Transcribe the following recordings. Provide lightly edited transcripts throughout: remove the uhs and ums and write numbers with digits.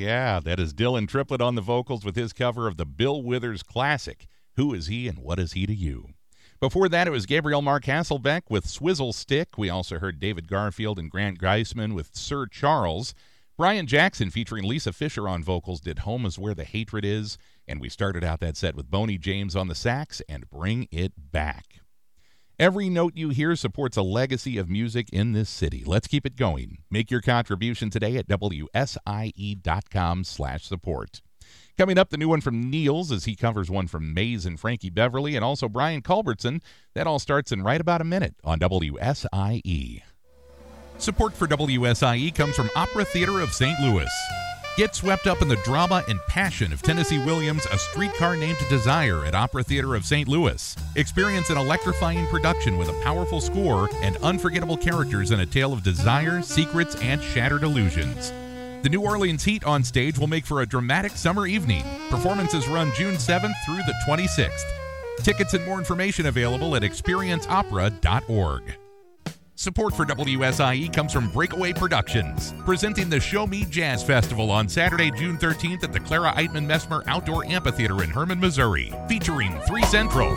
yeah, that is Dylan Triplett on the vocals with his cover of the Bill Withers classic, Who Is He and What Is He to You? Before that, it was Gabriel Mark Hasselbeck with Swizzle Stick. We also heard David Garfield and Grant Geisman with Sir Charles. Brian Jackson featuring Lisa Fisher on vocals did Home Is Where the Hatred Is. And we started out that set with Boney James on the sax and Bring It Back. Every note you hear supports a legacy of music in this city. Let's keep it going. Make your contribution today at WSIE.com/support. Coming up, the new one from Niels as he covers one from Maze and Frankie Beverly, and also Brian Culbertson. That all starts in right about a minute on WSIE. Support for WSIE comes from Opera Theater of St. Louis. Get swept up in the drama and passion of Tennessee Williams' A Streetcar Named Desire at Opera Theater of St. Louis. Experience an electrifying production with a powerful score and unforgettable characters in a tale of desire, secrets, and shattered illusions. The New Orleans Heat on stage will make for a dramatic summer evening. Performances run June 7th through the 26th. Tickets and more information available at experienceopera.org. Support for WSIE comes from Breakaway Productions, presenting the Show Me Jazz Festival on Saturday, June 13th at the Clara Eitman Messmer Outdoor Amphitheater in Hermann, Missouri, featuring 3 Central,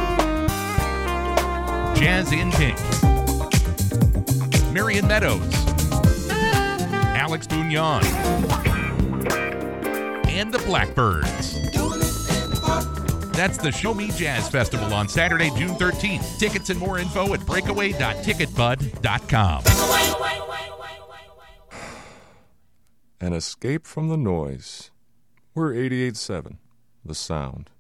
Jazz in Pink, Marion Meadows, Alex Bugnon, and the Blackbirds. That's the Show Me Jazz Festival on Saturday, June 13th. Tickets and more info at breakaway.ticketbud.com. An escape from the noise. We're 88.7, The Sound.